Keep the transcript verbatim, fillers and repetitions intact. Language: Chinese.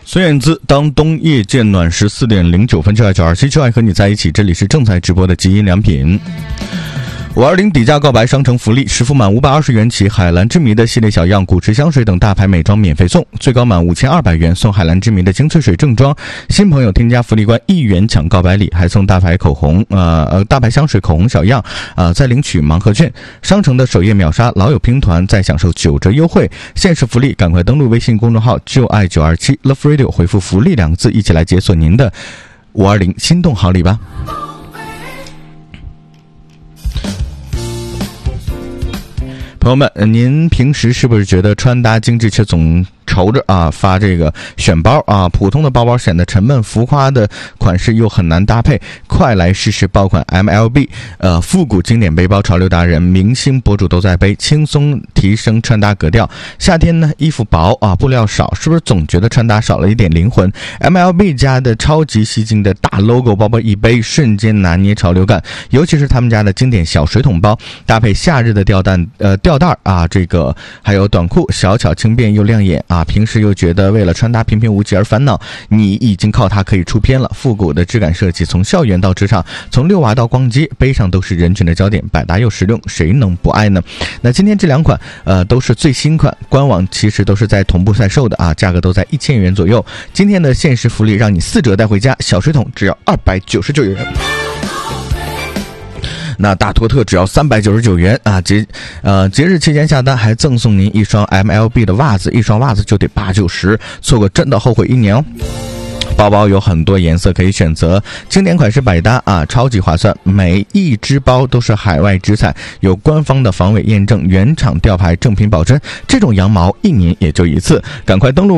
孙燕姿，当冬夜渐暖时，四点零九分，就爱九二七，就爱和你在一起。这里是正在直播的极音良品。五二零底价告白商城福利，实付满五百二十元起，海蓝之谜的系列小样、古驰香水等大牌美妆免费送，最高满五千二百元送海蓝之谜的精粹水正装。新朋友添加福利关一元抢告白礼，还送大牌口红，呃呃大牌香水口红小样，呃再领取盲盒券。商城的首页秒杀老友拼团，再享受九折优惠。限时福利，赶快登录微信公众号就爱九二七 Love Radio， 回复福利两个字，一起来解锁您的五二零心动好礼吧。朋友们，您平时是不是觉得穿搭精致却总愁着啊发这个选包啊？普通的包包显得沉闷，浮夸的款式又很难搭配，快来试试爆款 M L B， 呃，复古经典背包，潮流达人、明星博主都在背，轻松提升穿搭格调。夏天呢，衣服薄啊，布料少，是不是总觉得穿搭少了一点灵魂 ？M L B 家的超级吸睛的大 logo 包包一背，瞬间拿捏潮流感，尤其是他们家的经典小水桶包，搭配夏日的吊带呃吊带啊，这个还有短裤，小巧轻便又亮眼啊。平时又觉得为了穿搭平平无奇而烦恼，你已经靠它可以出片了。复古的质感设计，从校园到职场，从遛娃到逛街，背上都是人群的焦点，百搭又实用，谁能不爱呢？那今天这两款呃都是最新款，官网其实都是在同步在售的啊，价格都在一千元左右。今天的限时福利让你四折带回家，小水桶只要二百九十九元。那大托特只要三百九十九元啊！节呃节日期间下单还赠送您一双 M L B 的袜子，一双袜子就得八九十，错过真的后悔一年哦。包包有很多颜色可以选择，经典款式百搭啊，超级划算。每一只包都是海外直采，有官方的防伪验证，原厂吊牌正品保真。这种羊毛一年也就一次，赶快登录